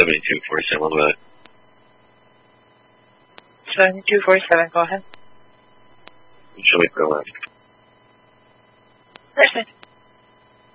7247, what about it? 7247, go ahead. Show me for left. Person.